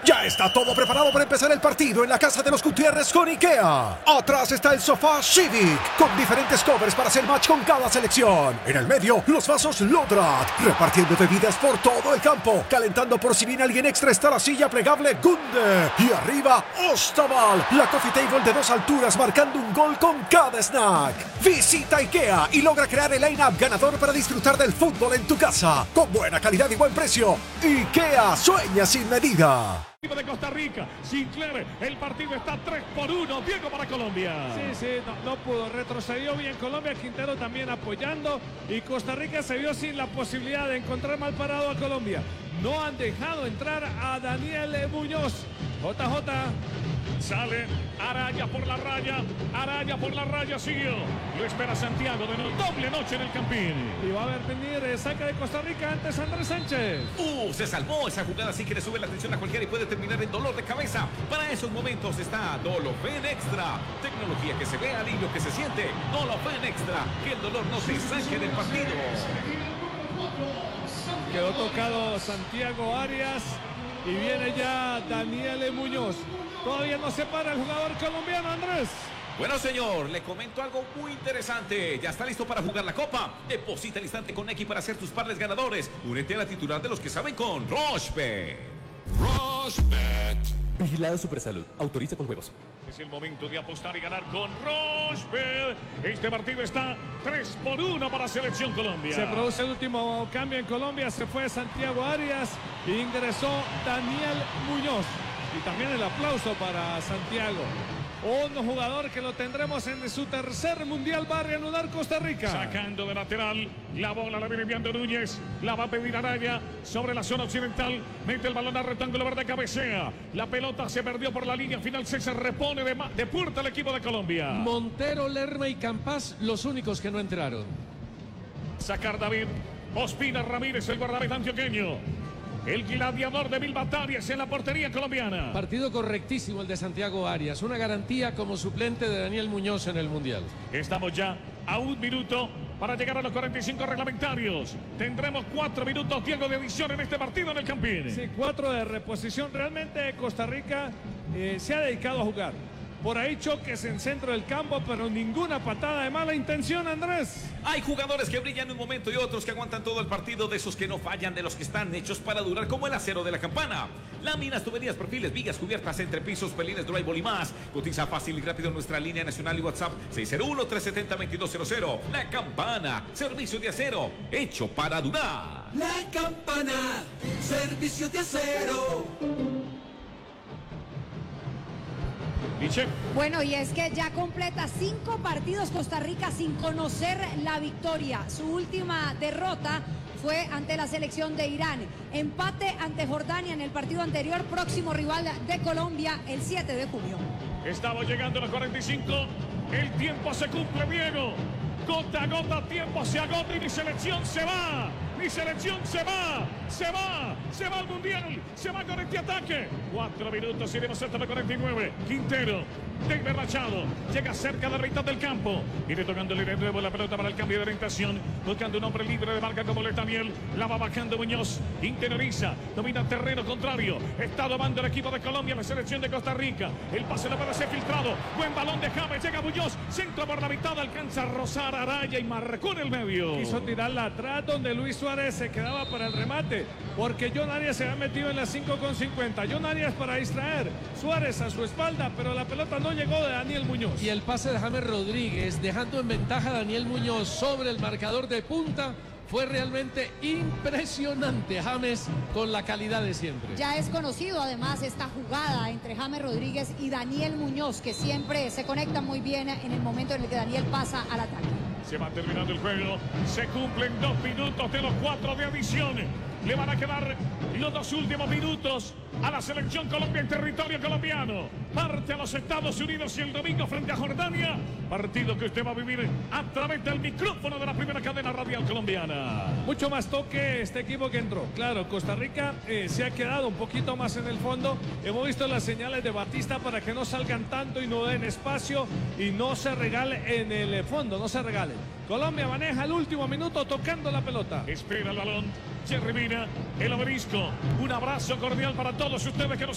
Ya está todo preparado para empezar el partido en la casa de los Gutiérrez con IKEA. Atrás está el sofá Civic, con diferentes covers para hacer match con cada selección. En el medio, los vasos Lodrat, repartiendo bebidas por todo el campo. Calentando por si viene alguien extra está la silla plegable Gunde. Y arriba, Ostaval, la coffee table de 2 alturas marcando un gol con cada snack. Visita IKEA y logra crear el line-up ganador para disfrutar del fútbol en tu casa. Con buena calidad y buen precio. IKEA sueña sin medida. De Costa Rica, Sinclair, el partido está 3-1, Diego para Colombia. Sí, no pudo, retrocedió bien Colombia, Quintero también apoyando y Costa Rica se vio sin la posibilidad de encontrar mal parado a Colombia. No han dejado entrar a Daniel Muñoz. JJ. Sale Araya por la raya, siguió. Lo espera Santiago de doble noche en el Campín. Y va a venir saca de Costa Rica antes Andrés Sánchez. Se salvó esa jugada, sí que le sube la tensión a cualquiera y puede terminar en dolor de cabeza. Para esos momentos está Dolofen Extra. Tecnología que se ve, alivio que se siente. Dolofen Extra, que el dolor no te saque del partido. Quedó tocado Santiago Arias y viene ya Daniel Muñoz. Todavía no se para el jugador colombiano, Andrés. Bueno, señor, le comento algo muy interesante. Ya está listo para jugar la Copa. Deposita el instante con X para hacer tus parles ganadores. Únete a la titular de los que saben con Rochebet. Rochebet. Vigilado Supersalud. Autoriza con juegos. Es el momento de apostar y ganar con Rochebet. Este partido está 3-1 para Selección Colombia. Se produce el último cambio en Colombia. Se fue Santiago Arias. Ingresó Daniel Muñoz. Y también el aplauso para Santiago. Un jugador que lo tendremos en su tercer mundial. Va a reanudar Costa Rica. Sacando de lateral. La bola la viene enviando Núñez. La va a pedir Araya sobre la zona occidental. Mete el balón al rectángulo verde, cabecea. La pelota se perdió por la línea final. Se repone de puerta el equipo de Colombia. Montero, Lerma y Campas, los únicos que no entraron. Sacar David. Ospina Ramírez, el guardameta antioqueño. El gladiador de mil batallas en la portería colombiana. Partido correctísimo el de Santiago Arias. Una garantía como suplente de Daniel Muñoz en el Mundial. Estamos ya a 1 minuto para llegar a los 45 reglamentarios. Tendremos 4 minutos, Diego, de adición en este partido en el Campín. Sí, 4 de reposición. Realmente Costa Rica se ha dedicado a jugar. Por ahí choques en centro del campo, pero ninguna patada de mala intención, Andrés. Hay jugadores que brillan un momento y otros que aguantan todo el partido, de esos que no fallan, de los que están hechos para durar, como el acero de la campana. Láminas, tuberías, perfiles, vigas, cubiertas, entrepisos, pelines, drywall y más. Cotiza fácil y rápido en nuestra línea nacional y WhatsApp 601-370-2200. La Campana, servicio de acero, hecho para durar. La Campana, servicio de acero. Bueno, y es que ya completa 5 partidos Costa Rica sin conocer la victoria. Su última derrota fue ante la selección de Irán. Empate ante Jordania en el partido anterior, próximo rival de Colombia el 7 de junio. Estamos llegando a los 45. El tiempo se cumple, Diego. Gota a gota, tiempo se agota y mi selección se va. Mi selección se va al Mundial, se va con este ataque. 4 minutos, iremos hasta los 49. Quintero, David Machado, llega cerca de la mitad del campo. Viene tocándole de nuevo la pelota para el cambio de orientación. Buscando un hombre libre de marca como Letaniel. La va bajando Muñoz, interioriza, domina el terreno contrario. Está domando el equipo de Colombia, la selección de Costa Rica. El pase no puede ser filtrado. Buen balón de James, llega Muñoz, centro por la mitad, alcanza a rozar Araya y marcó en el medio. Quiso tirarla atrás donde Luis Suárez se quedaba para el remate, porque John Arias se había metido en la 5,50. John Arias para distraer, Suárez a su espalda, pero la pelota no llegó de Daniel Muñoz. Y el pase de James Rodríguez, dejando en ventaja a Daniel Muñoz sobre el marcador de punta, fue realmente impresionante. James con la calidad de siempre. Ya es conocido además esta jugada entre James Rodríguez y Daniel Muñoz, que siempre se conectan muy bien en el momento en el que Daniel pasa al ataque. Se va terminando el juego. Se cumplen 2 minutos de los 4 de adición. Le van a quedar los 2 últimos minutos a la selección Colombia en territorio colombiano. Parte a los Estados Unidos y el domingo frente a Jordania. Partido que usted va a vivir a través del micrófono de la primera cadena radial colombiana. Mucho más toque este equipo que entró. Claro, Costa Rica se ha quedado un poquito más en el fondo. Hemos visto las señales de Batista para que no salgan tanto y no den espacio y no se regale en el fondo, no se regale. Colombia maneja el último minuto tocando la pelota. Espera el balón. Jerry Mina, el Obelisco. Un abrazo cordial para todos ustedes que nos